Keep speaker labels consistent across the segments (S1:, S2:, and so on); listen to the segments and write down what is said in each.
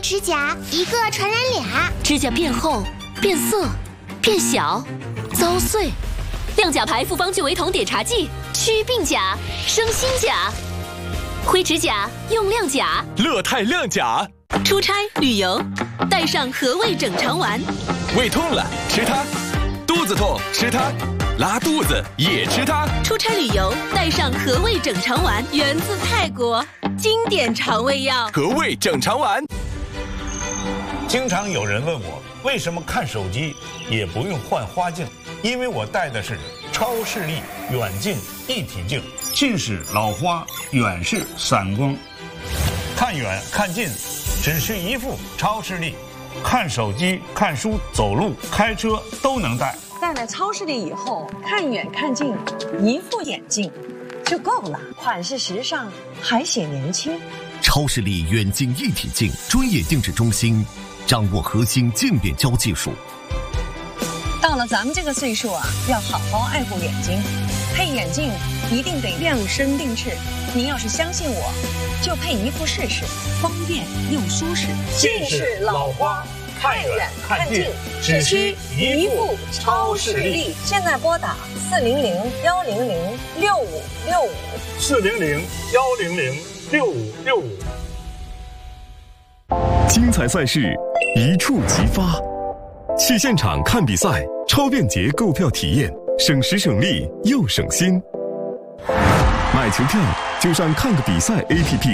S1: 指甲，一个传染俩。
S2: 指甲变厚、变色、变小、遭碎。亮甲牌复方聚维酮碘茶剂，祛病甲，生新甲。灰指甲用亮甲，
S3: 乐泰亮甲。
S2: 出差旅游，带上和味整肠丸。
S3: 胃痛了吃它，肚子痛吃它，拉肚子也吃它。
S2: 出差旅游带上和味整肠丸，源自泰国，经典肠胃药。
S3: 和味整肠丸。
S4: 经常有人问我，为什么看手机也不用换花镜？因为我戴的是超视力远近一体镜，近视老花，远视散光，看远看近只需一副超视力，看手机、看书、走路、开车都能戴。
S5: 戴了超视力以后，看远看近，一副眼镜就够了，款式时尚，还显年轻。
S6: 超视力远近一体镜专业定制中心，掌握核心渐变焦技术。
S5: 到了咱们这个岁数啊，要好好爱护眼睛，配眼镜一定得量身定制。您要是相信我，就配一副试试，方便又舒适。
S4: 近视老花，看远看近，只需一副超视力。
S5: 现在拨打
S4: 400-100-6565，400-100-6565。
S7: 精彩赛事一触即发，去现场看比赛，超便捷购票体验，省时省力又省心。买球票就上看个比赛 APP。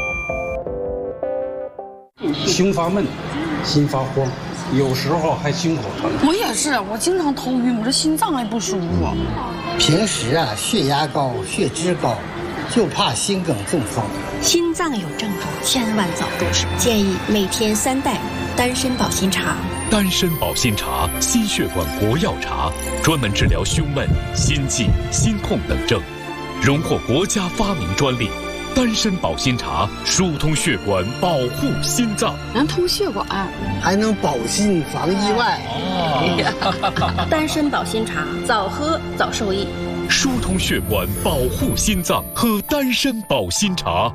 S8: 胸发闷，心发慌，有时候还心口疼。
S9: 我也是，我经常头晕，我这心脏还不舒服。
S10: 平时啊，血压高、血脂高，就怕心梗中风。
S11: 心脏有症状，千万早重视。建议每天3袋丹参保心茶。
S12: 丹参保心茶，心血管国药茶，专门治疗胸闷、心悸、心痛等症，荣获国家发明专利。丹参保心茶疏通血管，保护心脏，
S9: 能通血管，
S10: 还能保心防意外。
S11: 丹参保心茶，早喝早受益。
S12: 疏通血管，保护心脏，喝丹参保心茶。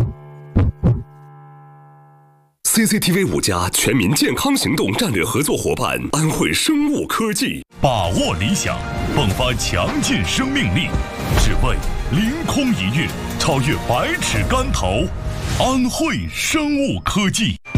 S7: CCTV 5家全民健康行动战略合作伙伴安慧生物科技，
S13: 把握理想，迸发强劲生命力，只为凌空一跃，超越百尺竿头。安慧生物科技。